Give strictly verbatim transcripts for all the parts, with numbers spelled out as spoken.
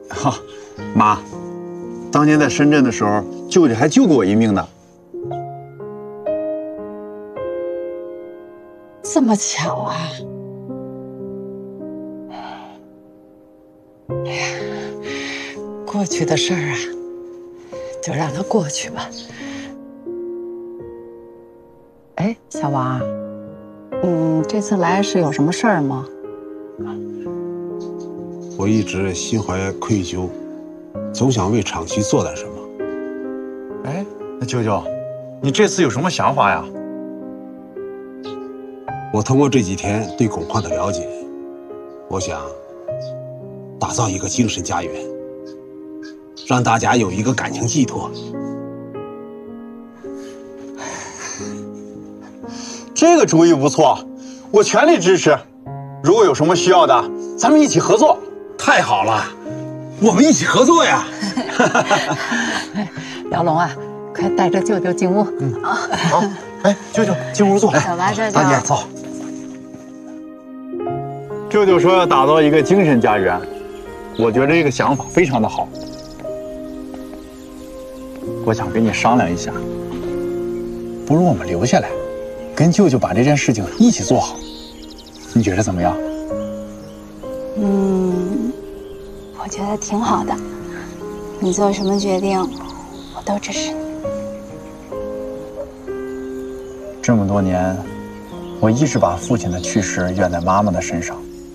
哈，妈，当年在深圳的时候，舅舅还救过我一命呢。 这么巧啊！哎呀，过去的事儿啊，就让它过去吧。哎，小王，嗯，这次来是有什么事儿吗？ 我一直心怀愧疚，总想为厂区做点什么。 哎，那舅舅，你这次有什么想法呀？ 我通过这几天对巩矿的了解，我想打造一个精神家园，让大家有一个感情寄托。 这个主意不错，我全力支持。如果有什么需要的，咱们一起合作。 太好了，我们一起合作呀！ 姚龙啊，快带着舅舅进屋。 嗯啊，好，哎，舅舅进屋坐。 走吧，舅舅。 大姐走。 舅舅说要打造一个精神家园，我觉得这个想法非常的好。我想跟你商量一下，不如我们留下来，跟舅舅把这件事情一起做好，你觉得怎么样？ 嗯，我觉得挺好的。你做什么决定，我都支持你。 这么多年，我一直把父亲的去世怨在妈妈的身上。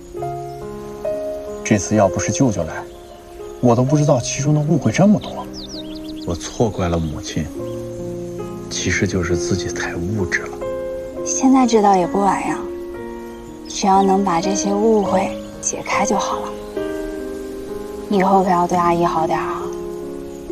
这次要不是舅舅来，我都不知道其中的误会这么多。 我错怪了母亲，其实就是自己太物质了。 现在知道也不晚呀，只要能把这些误会解开就好了。以后可要对阿姨好点啊。